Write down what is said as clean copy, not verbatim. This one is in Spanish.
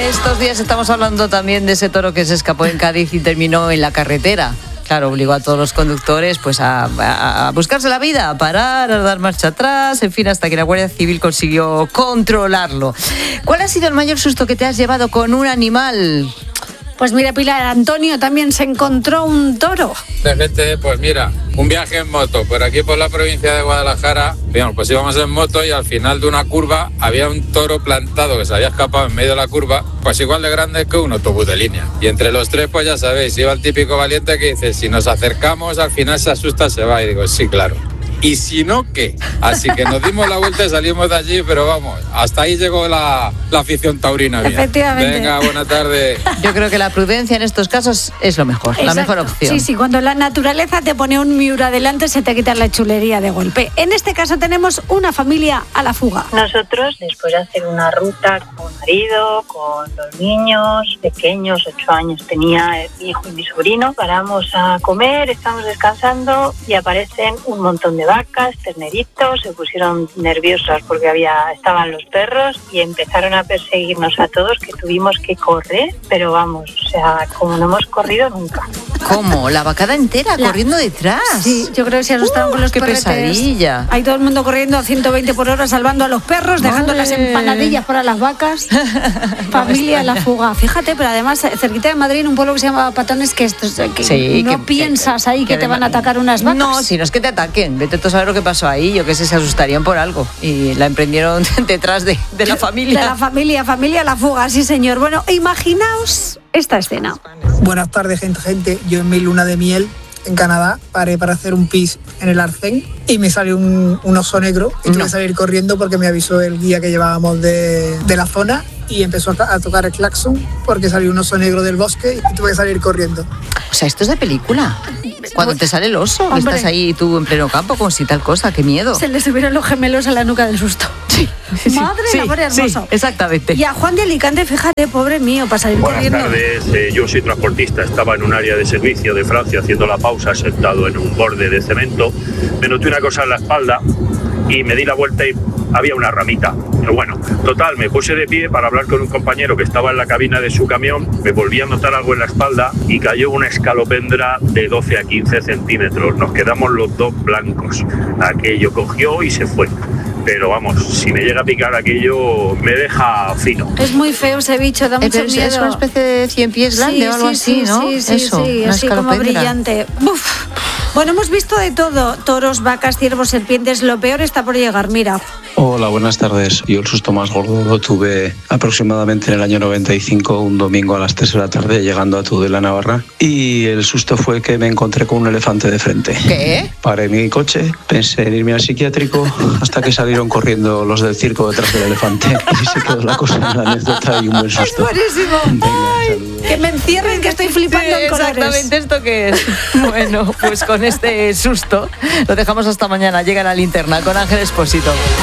Estos días estamos hablando también de ese toro que se escapó en Cádiz y terminó en la carretera. Claro, obligó a todos los conductores pues a buscarse la vida, a parar, a dar marcha atrás, en fin, hasta que la Guardia Civil consiguió controlarlo. ¿Cuál ha sido el mayor susto que te has llevado con un animal? Pues mira, Pilar, Antonio también se encontró un toro. De repente, pues mira, un viaje en moto por aquí por la provincia de Guadalajara. Digamos, pues íbamos en moto y al final de una curva había un toro plantado que se había escapado en medio de la curva, pues igual de grande que un autobús de línea. Y entre los tres, pues ya sabéis, iba el típico valiente que dice, si nos acercamos, al final se asusta, se va. Y digo, sí, claro. ¿Y si no, qué? Así que nos dimos la vuelta y salimos de allí, pero vamos, hasta ahí llegó la afición taurina mía. Efectivamente. Venga, buena tarde. Yo creo que la prudencia en estos casos es lo mejor, Exacto. la mejor opción. Sí, cuando la naturaleza te pone un Miura adelante se te quita la chulería de golpe. En este caso tenemos una familia a la fuga. Nosotros, después de hacer una ruta con mi marido, con los niños pequeños, 8 años tenía mi hijo y mi sobrino, paramos a comer, estamos descansando y aparecen un montón de vacas, terneritos, se pusieron nerviosos porque estaban los perros y empezaron a perseguirnos a todos, que tuvimos que correr, pero vamos, o sea, como no hemos corrido nunca. ¿Cómo? ¿La vacada entera corriendo detrás? Sí, yo creo que se asustaron con los qué perretes. pesadilla. Hay todo el mundo corriendo a 120 por hora, salvando a los perros, dejando las empanadillas para las vacas. Familia a la fuga. Fíjate, pero además, cerquita de Madrid, en un pueblo que se llama Patones, que no piensas ahí que te van a atacar unas vacas. No, si no es que te ataquen. Vete tú a saber lo que pasó ahí. Yo qué sé, se asustarían por algo. Y la emprendieron detrás de la familia. De la familia a la fuga, sí señor. Bueno, imaginaos esta escena. Buenas tardes, gente. Yo en mi luna de miel en Canadá paré para hacer un pis en el arcén y me salió un oso negro y tuve que salir corriendo porque me avisó el guía que llevábamos de la zona y empezó a tocar el claxon porque salió un oso negro del bosque y tuve que salir corriendo. O sea, esto es de película. Cuando te sale el oso, Hombre. estás ahí tú en pleno campo con si tal cosa, qué miedo. Se le subieron los gemelos a la nuca del susto. Sí. Madre del amor hermoso. Sí, exactamente. Y a Juan de Alicante, fíjate, pobre mío, para salir corriendo. Buenas tardes, yo soy transportista, estaba en un área de servicio de Francia haciendo la pausa sentado en un borde de cemento, me noté una cosa en la espalda y me di la vuelta y había una ramita. Pero bueno, total, me puse de pie para hablar con un compañero que estaba en la cabina de su camión, me volví a notar algo en la espalda y cayó una escalopendra de 12 a 15 centímetros. Nos quedamos los dos blancos. Aquello cogió y se fue. Pero vamos, si me llega a picar aquello, me deja fino. Es muy feo ese bicho, da mucho miedo. Es una especie de 100 pies grande o algo así, ¿no? Sí, Eso, una así como escalopendra. brillante. Uf. Bueno, hemos visto de todo, toros, vacas, ciervos, serpientes, lo peor está por llegar, mira. Hola, buenas tardes. Yo el susto más gordo lo tuve aproximadamente en el año 95, un domingo a las 3 de la tarde, llegando a Tudela, Navarra. Y el susto fue que me encontré con un elefante de frente. ¿Qué? Paré mi coche, pensé en irme al psiquiátrico, hasta que salieron corriendo los del circo detrás del elefante. Y se quedó la cosa en la anécdota y un buen susto. Es buenísimo. Venga, saludos. Que me encierren, que estoy flipando en colores. Exactamente esto que es. Bueno, pues con este susto lo dejamos hasta mañana. Llega la linterna con Ángel Expósito.